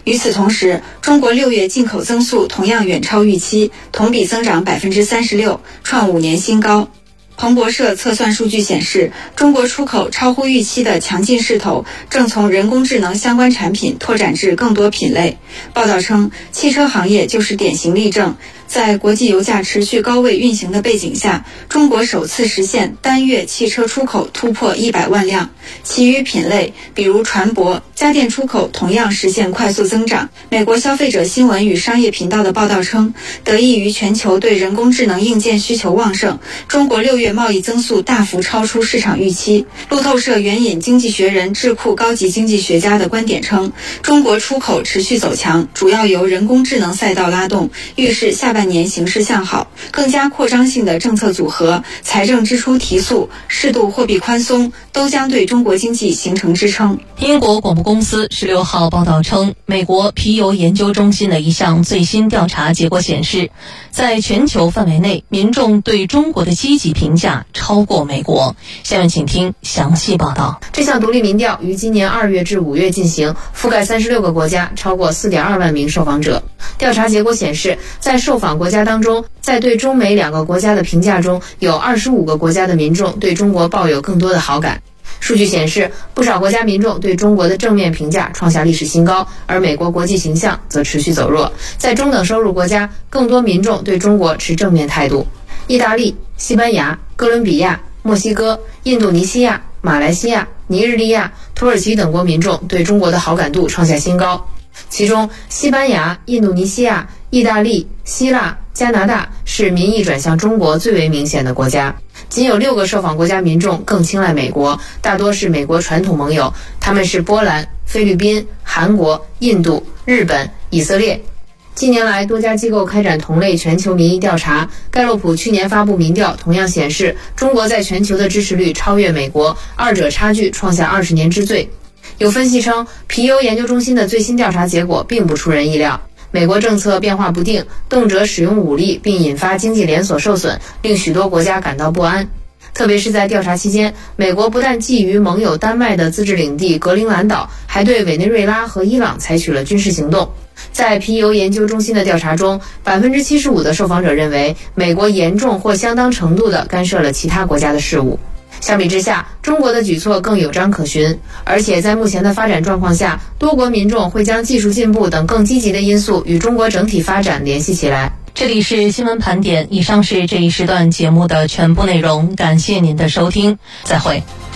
与此同时，中国6月进口增速同样远超预期，同比增长 36%， 创5年新高。彭博社测算数据显示，中国出口超乎预期的强劲势头正从人工智能相关产品拓展至更多品类。报道称，汽车行业就是典型例证。在国际油价持续高位运行的背景下，中国首次实现单月汽车出口突破100万辆。其余品类，比如船舶、家电出口同样实现快速增长。美国消费者新闻与商业频道的报道称，得益于全球对人工智能硬件需求旺盛，中国6月贸易增速大幅超出市场预期。路透社援引经济学人智库高级经济学家的观点称，中国出口持续走强，主要由人工智能赛道拉动，预示下半年形势向好。更加扩张性的政策组合、财政支出提速、适度货币宽松都将对中国经济形成支撑。 英国广播公司16号报道称，美国皮尤研究中心的一项最新调查结果显示，在全球范围内，民众对中国的积极评价超过美国。下面请听详细报道。 这项独立民调于今年2月至5月进行，覆盖36个国家，超过 4.2 万名受访者。调查结果显示，在受访国家当中，在对中美2个国家的评价中，有25个国家的民众对中国抱有更多的好感。数据显示，不少国家民众对中国的正面评价创下历史新高，而美国国际形象则持续走弱。在中等收入国家，更多民众对中国持正面态度。意大利、西班牙、哥伦比亚、墨西哥、印度尼西亚、马来西亚、尼日利亚、土耳其等国民众对中国的好感度创下新高。其中，西班牙、印度尼西亚、意大利、希腊、加拿大是民意转向中国最为明显的国家。仅有6个受访国家民众更青睐美国，大多是美国传统盟友，他们是波兰、菲律宾、韩国、印度、日本、以色列。近年来，多家机构开展同类全球民意调查，盖洛普去年发布民调同样显示，中国在全球的支持率超越美国，二者差距创下20年之最。有分析称，皮尤研究中心的最新调查结果并不出人意料。美国政策变化不定，动辄使用武力，并引发经济连锁受损，令许多国家感到不安。特别是在调查期间，美国不但觊觎盟友丹麦的自治领地格陵兰岛，还对委内瑞拉和伊朗采取了军事行动。在皮尤研究中心的调查中，75%的受访者认为美国严重或相当程度地干涉了其他国家的事务。相比之下，中国的举措更有章可循，而且在目前的发展状况下，多国民众会将技术进步等更积极的因素与中国整体发展联系起来。 这里是新闻盘点，以上是这一时段节目的全部内容，感谢您的收听，再会。